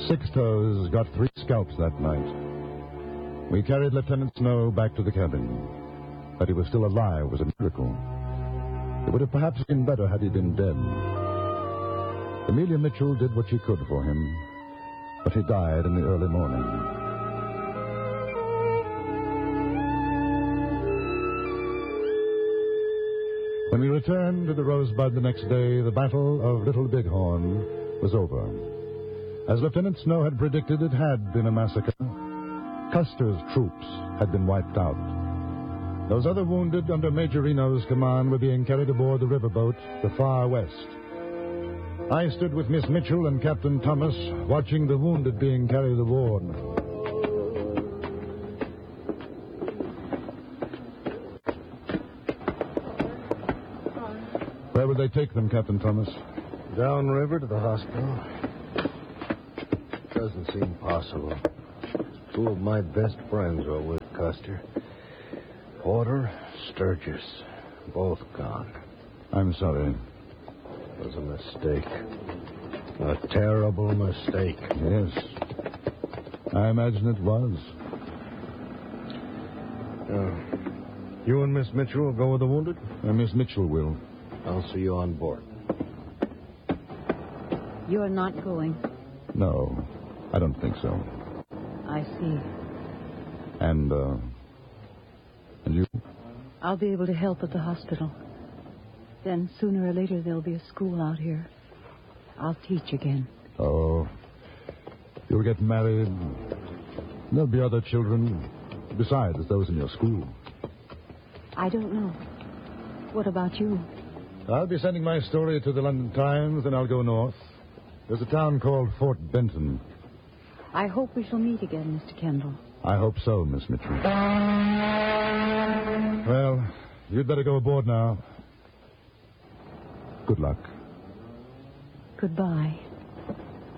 Six-Toes got 3 scalps that night. We carried Lieutenant Snow back to the cabin. That he was still alive was a miracle. It would have perhaps been better had he been dead. Amelia Mitchell did what she could for him, but he died in the early morning. When we returned to the Rosebud the next day, the Battle of Little Bighorn was over. As Lieutenant Snow had predicted, it had been a massacre. Custer's troops had been wiped out. Those other wounded under Major Reno's command were being carried aboard the riverboat, the Far West. I stood with Miss Mitchell and Captain Thomas, watching the wounded being carried aboard. Where would they take them, Captain Thomas? Downriver to the hospital. Doesn't seem possible. 2 of my best friends are with Custer. Porter, Sturgis, both gone. I'm sorry. It was a mistake. A terrible mistake. Yes. I imagine it was. You and Miss Mitchell will go with the wounded? Miss Mitchell will. I'll see you on board. You're not going. No, I don't think so. I see. And you? I'll be able to help at the hospital. Then, sooner or later, there'll be a school out here. I'll teach again. Oh, you'll get married. There'll be other children, besides those in your school. I don't know. What about you? I'll be sending my story to the London Times, then I'll go north. There's a town called Fort Benton. I hope we shall meet again, Mr. Kendall. I hope so, Miss Mitchell. Well, you'd better go aboard now. Good luck. Goodbye.